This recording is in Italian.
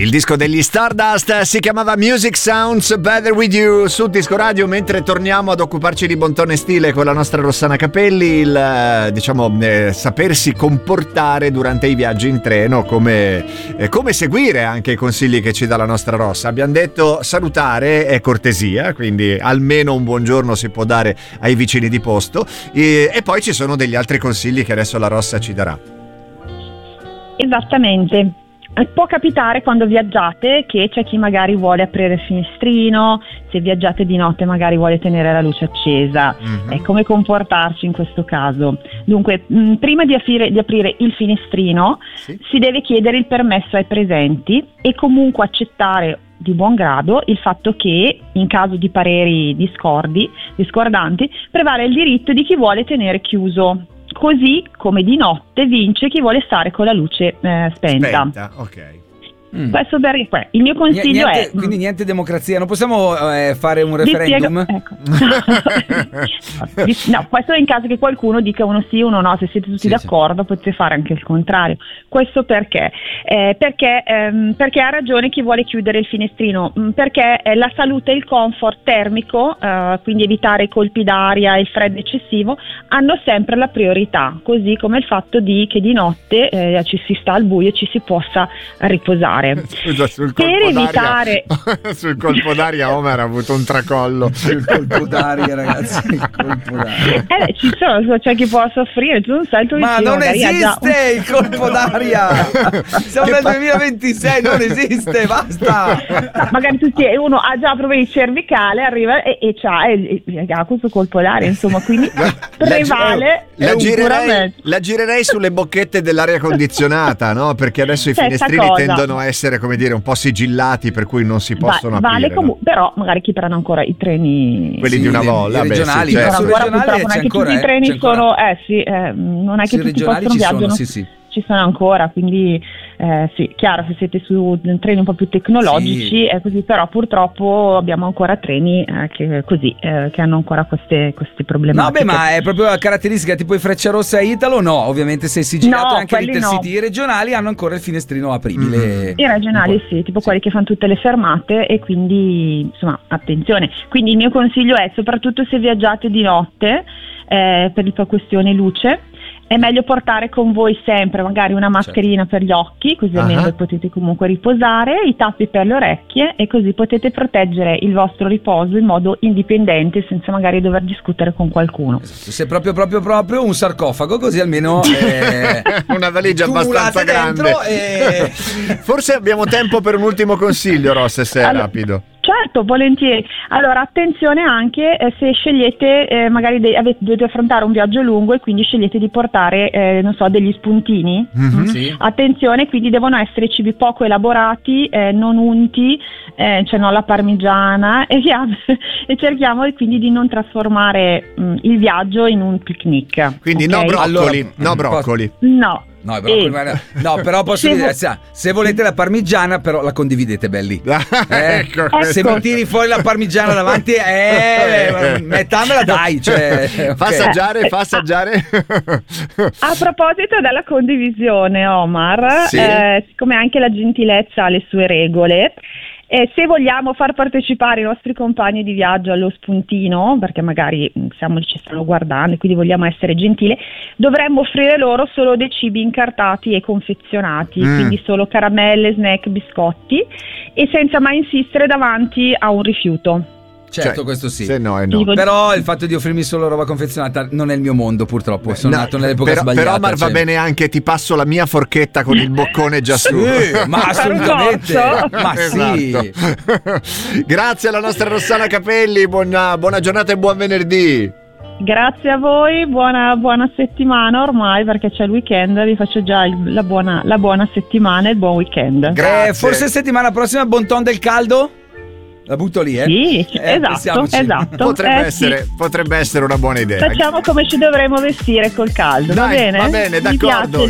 Il disco degli Stardust si chiamava Music Sounds Better With You su Disco Radio, mentre torniamo ad occuparci di bontone stile con la nostra Rossana Capelli, il sapersi comportare durante i viaggi in treno, come seguire anche i consigli che ci dà la nostra Rossa. Abbiamo detto salutare è cortesia, quindi almeno un buongiorno si può dare ai vicini di posto, e poi ci sono degli altri consigli che adesso la Rossa ci darà. Esattamente. Può capitare quando viaggiate che c'è chi magari vuole aprire il finestrino, se viaggiate di notte magari vuole tenere la luce accesa. Come comportarci in questo caso? Dunque, prima di aprire il finestrino, sì, si deve chiedere il permesso ai presenti e comunque accettare di buon grado il fatto che in caso di pareri discordanti prevale il diritto di chi vuole tenere chiuso. Così come di notte vince chi vuole stare con la luce spenta. Ok. Questo perché il mio consiglio è quindi niente democrazia, non possiamo fare un referendum? Ecco. No, questo è in caso che qualcuno dica uno sì, uno no. Se siete tutti d'accordo potete fare anche il contrario. Questo perché ha ragione chi vuole chiudere il finestrino, perché la salute e il comfort termico, quindi evitare i colpi d'aria e il freddo eccessivo, hanno sempre la priorità, così come il fatto che di notte ci si sta al buio e ci si possa riposare. Scusa, sul colpo d'aria Omar ha avuto un tracollo. Il colpo d'aria, ragazzi, il colpo d'aria. C'è chi può soffrire, tu non sai il tuo vicino. Ma non esiste il colpo d'aria. Siamo nel 2026, non esiste, basta. Magari uno ha già problemi cervicale, arriva e ha questo colpo d'aria, insomma, quindi prevale. La girerei sulle bocchette dell'aria condizionata, no? Perché adesso i finestrini tendono a essere, come dire, un po' sigillati, per cui non si possono aprire. No? Però magari chi pranno ancora i treni di una volta, regionali, certo. Regionali non è che tutti i treni sono non è che tutti possono viaggiare, ci sono ancora, quindi sì, chiaro, se siete su treni un po' più tecnologici è così, però purtroppo abbiamo ancora treni che hanno ancora queste problematiche. No, ma è proprio la caratteristica tipo i Frecciarossa e Italo? No, ovviamente se si girato anche l'Intercity, i regionali hanno ancora il finestrino apribile. I regionali tipo quelli che fanno tutte le fermate, e quindi insomma attenzione. Quindi il mio consiglio è, soprattutto se viaggiate di notte, per la questione luce, è meglio portare con voi sempre magari una mascherina per gli occhi, così almeno potete comunque riposare, i tappi per le orecchie, e così potete proteggere il vostro riposo in modo indipendente, senza magari dover discutere con qualcuno. Esatto. Se proprio un sarcofago, così almeno una valigia abbastanza grande. Forse abbiamo tempo per un ultimo consiglio, Ross, se è rapido. Certo, volentieri. Allora, attenzione anche se scegliete, magari dovete affrontare un viaggio lungo e quindi scegliete di portare, degli spuntini. Sì. Attenzione, quindi devono essere cibi poco elaborati, non unti, la parmigiana, e cerchiamo quindi di non trasformare il viaggio in un picnic. Quindi okay? no broccoli. No. No, però posso dire, se volete la parmigiana, però la condividete, belli. Ecco. Se mi tiri fuori la parmigiana davanti, metà me la dai. Fa assaggiare. A proposito della condivisione, Omar, siccome anche la gentilezza ha le sue regole, se vogliamo far partecipare i nostri compagni di viaggio allo spuntino, perché magari ci stanno guardando e quindi vogliamo essere gentili, dovremmo offrire loro solo dei cibi incartati e confezionati, quindi solo caramelle, snack, biscotti, e senza mai insistere davanti a un rifiuto. Certo, questo sì. Se no è no. Però il fatto di offrirmi solo roba confezionata non è il mio mondo, purtroppo. Sono nato nell'epoca sbagliata. Però va bene anche, ti passo la mia forchetta con il boccone già su. Ma assolutamente. Ma sì. Grazie alla nostra Rossana Capelli, buona giornata e buon venerdì. Grazie a voi, buona grazie ormai, perché c'è il weekend, vi faccio già la buona settimana e il buon weekend. Grazie. Forse settimana prossima bon ton del caldo? La butto lì, Sì, esatto. Potrebbe essere una buona idea. Facciamo come ci dovremmo vestire col caldo, va bene? Va bene, d'accordo.